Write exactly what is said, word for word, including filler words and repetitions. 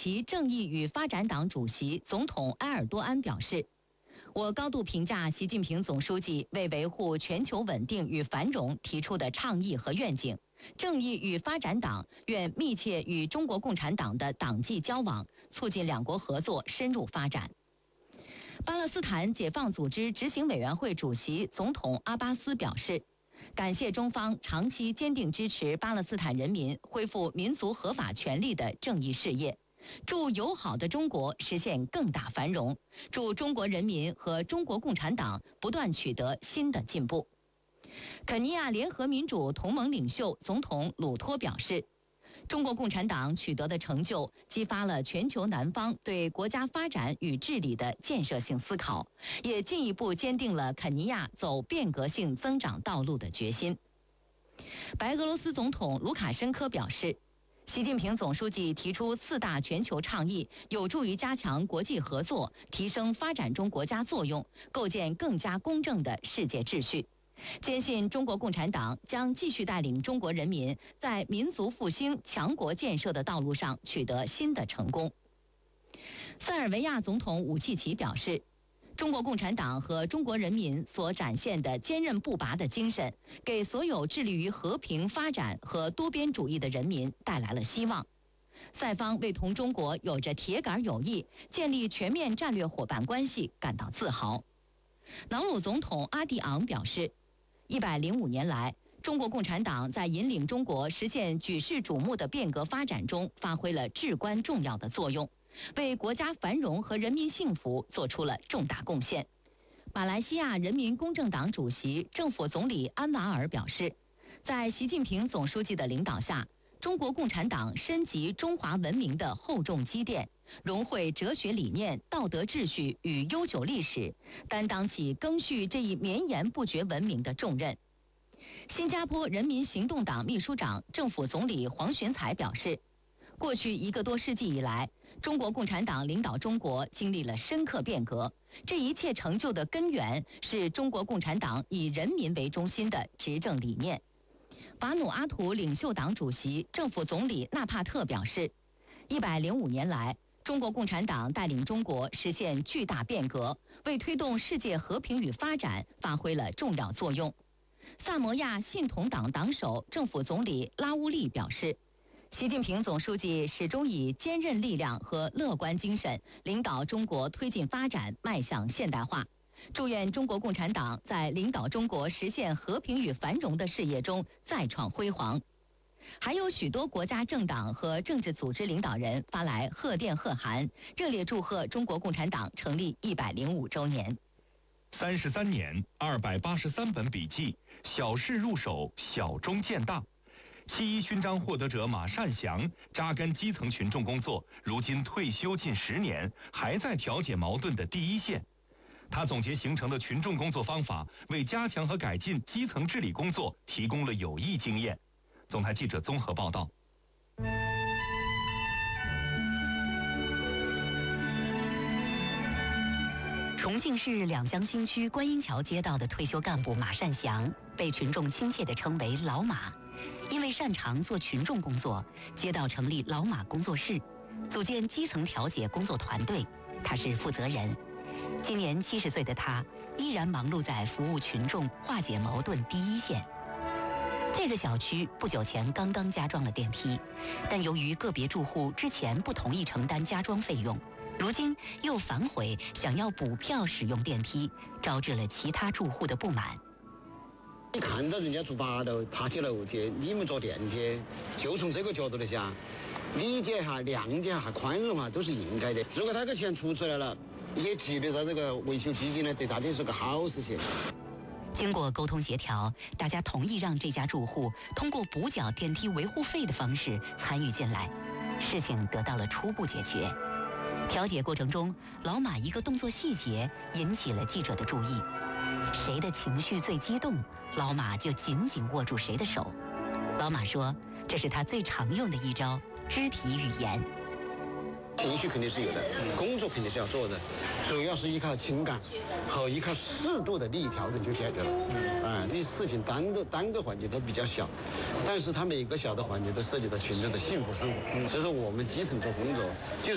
其正义与发展党主席、总统埃尔多安表示，我高度评价习近平总书记为维护全球稳定与繁荣提出的倡议和愿景。正义与发展党愿密切与中国共产党的党纪交往，促进两国合作深入发展。巴勒斯坦解放组织执行委员会主席、总统阿巴斯表示，感谢中方长期坚定支持巴勒斯坦人民恢复民族合法权利的正义事业，祝友好的中国实现更大繁荣，祝中国人民和中国共产党不断取得新的进步。肯尼亚联合民主同盟领袖总统鲁托表示，中国共产党取得的成就激发了全球南方对国家发展与治理的建设性思考，也进一步坚定了肯尼亚走变革性增长道路的决心。白俄罗斯总统卢卡申科表示，习近平总书记提出四大全球倡议，有助于加强国际合作，提升发展中国家作用，构建更加公正的世界秩序。坚信中国共产党将继续带领中国人民在民族复兴、强国建设的道路上取得新的成功。塞尔维亚总统武契奇表示，中国共产党和中国人民所展现的坚韧不拔的精神，给所有致力于和平发展和多边主义的人民带来了希望。塞方为同中国有着铁杆友谊、建立全面战略伙伴关系感到自豪。瑙鲁总统阿蒂昂表示，一百零五年来，中国共产党在引领中国实现举世瞩目的变革发展中发挥了至关重要的作用，为国家繁荣和人民幸福做出了重大贡献。马来西亚人民公正党主席、政府总理安瓦尔表示，在习近平总书记的领导下，中国共产党深集中华文明的厚重积淀，融汇哲学理念、道德秩序与悠久历史，担当起赓续这一绵延不绝文明的重任。新加坡人民行动党秘书长、政府总理黄循财表示，过去一个多世纪以来，中国共产党领导中国经历了深刻变革，这一切成就的根源是中国共产党以人民为中心的执政理念。瓦努阿图领袖党主席、政府总理纳帕特表示，一百零五年来，中国共产党带领中国实现巨大变革，为推动世界和平与发展发挥了重要作用。萨摩亚信统党党首、政府总理拉乌利表示，习近平总书记始终以坚韧力量和乐观精神领导中国推进发展，迈向现代化。祝愿中国共产党在领导中国实现和平与繁荣的事业中再创辉煌。还有许多国家政党和政治组织领导人发来贺电贺函，热烈祝贺中国共产党成立一百零五周年。 三十三年，二百八十三本笔记，小事入手，小中见大。七一勋章获得者马善祥扎根基层群众工作，如今退休近十年，还在调解矛盾的第一线。他总结形成的群众工作方法，为加强和改进基层治理工作提供了有益经验。总台记者综合报道。 重庆市两江新区观音桥街道的退休干部马善祥，被群众亲切地称为老马。因为擅长做群众工作，街道成立老马工作室，组建基层调解工作团队，他是负责人。今年七十岁的他，依然忙碌在服务群众、化解矛盾第一线。这个小区不久前刚刚加装了电梯，但由于个别住户之前不同意承担加装费用，如今又反悔想要补票使用电梯，招致了其他住户的不满。 你看到人家住八楼爬起楼梯，你们坐电梯，就从这个角度来讲，理解哈、谅解哈、宽容哈，都是应该的。如果他个钱出出来了，也积累到这个维修基金呢，对大家是个好事情。 经过沟通协调，大家同意让这家住户通过补缴电梯维护费的方式参与进来，事情得到了初步解决。调解过程中，老马一个动作细节引起了记者的注意。谁的情绪最激动，老马就紧紧握住谁的手。老马说，这是他最常用的一招肢体语言。 情绪肯定是有的，工作肯定是要做的，主要是依靠情感和依靠适度的利益调整就解决了。啊，这些事情单个单个环节都比较小，但是它每个小的环节都涉及到群众的幸福生活。所以说，我们基层做工作就